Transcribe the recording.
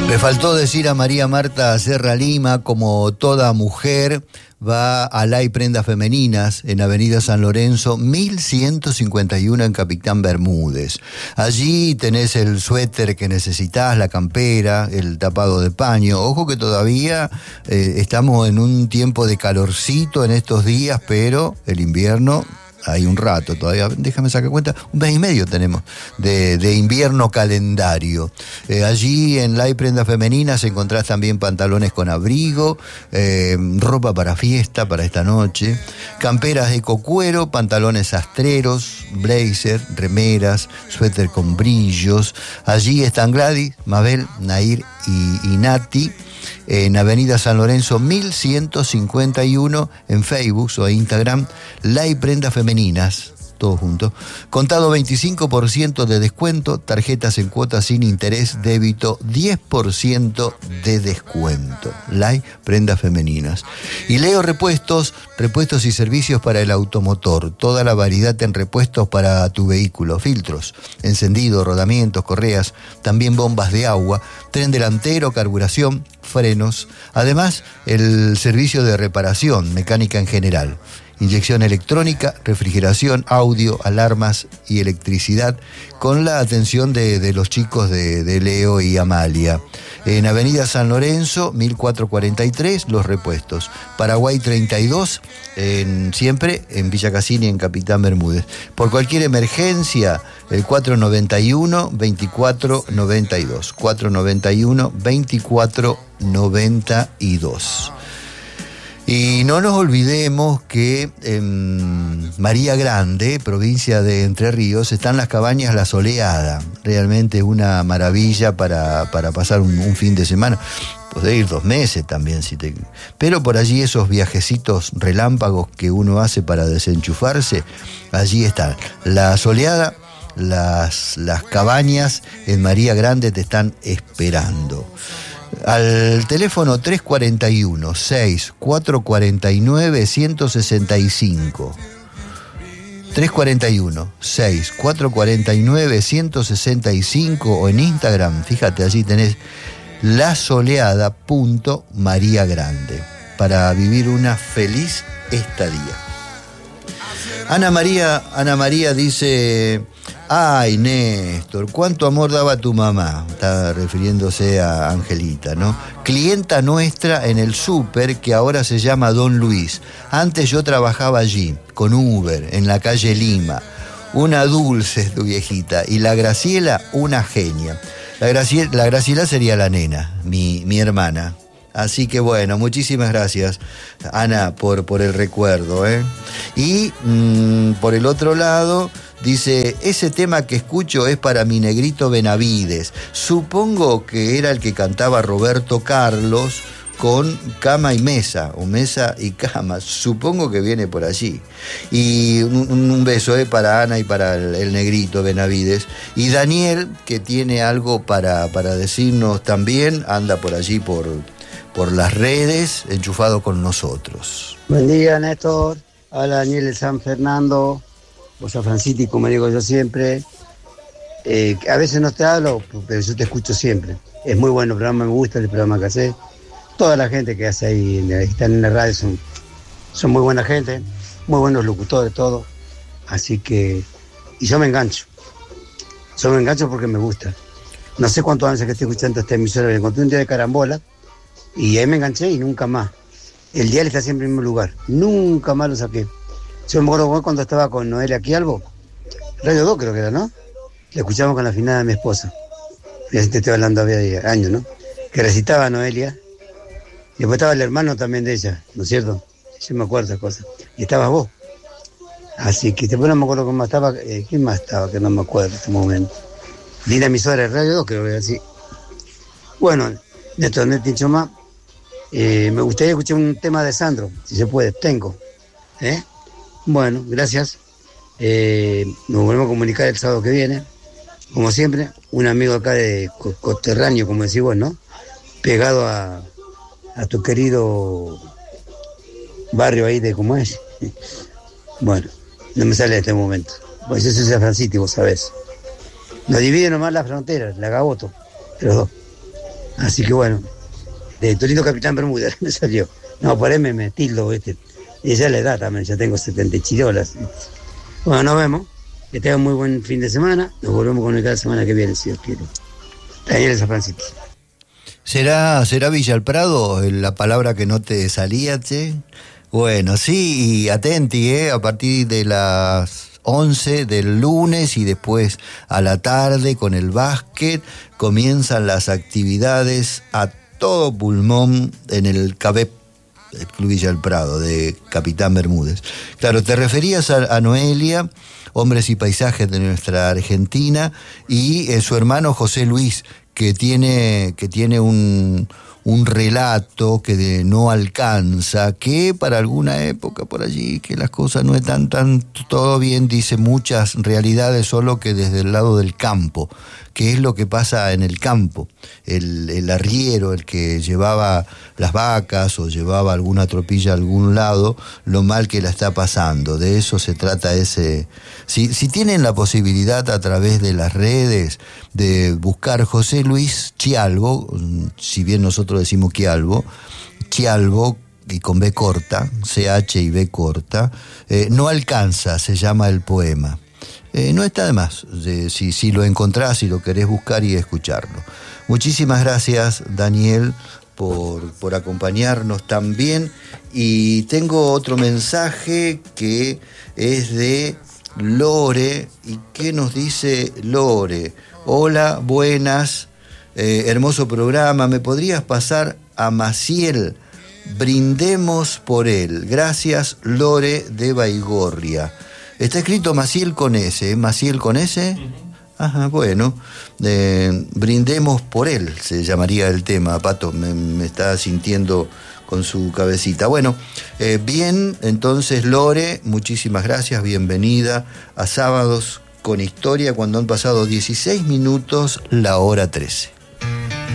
Le faltó decir a María Marta Serra Lima, como toda mujer, va a la Prendas Femeninas en Avenida San Lorenzo, 1151 en Capitán Bermúdez. Allí tenés el suéter que necesitas, la campera, el tapado de paño. Ojo que todavía estamos en un tiempo de calorcito en estos días, pero el invierno... Hay un rato todavía, déjame sacar cuenta, un mes y medio tenemos de invierno calendario. Allí en la Prendas Femeninas encontrás también pantalones con abrigo, ropa para fiesta, para esta noche, camperas de cocuero, pantalones sastreros, blazer, remeras, suéter con brillos. Allí están Gladys, Mabel, Nair y Nati, en Avenida San Lorenzo 1151, en Facebook o Instagram, Prendas Femeninas, todo junto. Contado 25% de descuento, tarjetas en cuotas sin interés, débito 10% de descuento. Prendas Femeninas. Y Leo Repuestos y servicios para el automotor. Toda la variedad en repuestos para tu vehículo. Filtros, encendido, rodamientos, correas, también bombas de agua, tren delantero, carburación, frenos. Además, el servicio de reparación, mecánica en general. Inyección electrónica, refrigeración, audio, alarmas y electricidad, con la atención de los chicos de Leo y Amalia. En Avenida San Lorenzo, 1443, Los Repuestos. Paraguay 32, siempre en Villa Cassini, en Capitán Bermúdez. Por cualquier emergencia, el 491-2492. 491-2492. Y no nos olvidemos que en María Grande, provincia de Entre Ríos, están las cabañas La Soleada. Realmente una maravilla para pasar un fin de semana. Podés ir 2 meses también, pero por allí esos viajecitos relámpagos que uno hace para desenchufarse, allí están. La Soleada, las cabañas en María Grande te están esperando. Al teléfono 341-6449-165. 341-6449-165 o en Instagram, fíjate, allí tenés lasoleada.mariagrande para vivir una feliz estadía. Ana María dice: ay, Néstor, cuánto amor daba tu mamá. Está refiriéndose a Angelita, ¿no? Clienta nuestra en el súper que ahora se llama Don Luis. Antes yo trabajaba allí, con Uber, en la calle Lima. Una dulce tu viejita. Y la Graciela, una genia. La Graciela sería la nena, mi hermana. Así que bueno, muchísimas gracias, Ana, por el recuerdo, ¿eh? Y por el otro lado, dice: ese tema que escucho es para mi negrito Benavides. Supongo que era el que cantaba Roberto Carlos con Cama y Mesa, o Mesa y Cama. Supongo que viene por allí. Y un beso para Ana y para el negrito Benavides. Y Daniel, que tiene algo para decirnos también, anda por allí por las redes, enchufado con nosotros. Buen día, Néstor. Hola, Daniel de San Fernando. Vos a Franciti, como digo yo siempre. A veces no te hablo, pero yo te escucho siempre. Es muy bueno el programa, me gusta el programa que haces. Toda la gente que hace ahí, están en la radio, son muy buena gente, muy buenos locutores, todo. Así que, y yo me engancho. Yo me engancho porque me gusta. No sé cuántos años que estoy escuchando esta emisora, me encontré un día de carambola, y ahí me enganché y nunca más. El dial está siempre en el mismo lugar. Nunca más lo saqué. Yo me acuerdo cuando estaba con Noelia Quialbo, Radio 2 creo que era, ¿no? La escuchamos con la finada de mi esposa. Y así te estoy hablando había años, ¿no? Que recitaba a Noelia. Y después estaba el hermano también de ella, ¿no es cierto? Yo me acuerdo de esas cosas. Y estabas vos. Así que después no me acuerdo cómo estaba. ¿Quién más estaba? Que no me acuerdo en este momento. Linda emisora de Radio 2 creo que era así. Bueno, Néstor, no te hincho más. Me gustaría escuchar un tema de Sandro, si se puede, tengo. Bueno, gracias. Nos volvemos a comunicar el sábado que viene. Como siempre, un amigo acá de coterráneo, como decís vos, ¿no? Pegado a tu querido barrio ahí de cómo es. Bueno, no me sale en este momento. Pues eso es San Francisco, vos sabés. Nos divide nomás las fronteras, la Gaboto, los dos. Así que bueno, de Torito Capitán Bermúdez me salió. No, por ahí me tildo, ¿viste? Y esa es la edad también, ya tengo 70 chirolas. Bueno, nos vemos. Que tengan muy buen fin de semana. Nos volvemos a comunicar la semana que viene, si Dios quiere. Daniel San Francisco. ¿Será Villa El Prado la palabra que no te salía, che? Bueno, sí, y atenti, a partir de las 11 del lunes y después a la tarde con el básquet comienzan las actividades a todo pulmón en el CABEP, el Club Villa El Prado, de Capitán Bermúdez. Claro, te referías a Noelia, Hombres y Paisajes de nuestra Argentina, y su hermano José Luis, que tiene un relato que no alcanza, que para alguna época por allí, que las cosas no están tan todo bien, dice muchas realidades, solo que desde el lado del campo. ¿Qué es lo que pasa en el campo? El arriero, el que llevaba las vacas o llevaba alguna tropilla a algún lado, lo mal que la está pasando. De eso se trata ese... Si tienen la posibilidad a través de las redes de buscar José Luis Chialvo, si bien nosotros decimos Chialvo, y con B corta, CH y B corta, no alcanza, se llama el poema. No está de más, si lo encontrás, si lo querés buscar y escucharlo. Muchísimas gracias, Daniel, por acompañarnos también. Y tengo otro mensaje que es de Lore. ¿Y qué nos dice Lore? Hola, buenas, hermoso programa. ¿Me podrías pasar a Maciel? Brindemos por él. Gracias, Lore de Baigorria. Está escrito Maciel con S, ¿eh? Maciel con S. Ajá, bueno. Brindemos por él, se llamaría el tema. Pato, me está sintiendo con su cabecita. Bueno, bien, entonces Lore, muchísimas gracias, bienvenida a Sábados con Historia, cuando han pasado 16 minutos, la hora 13.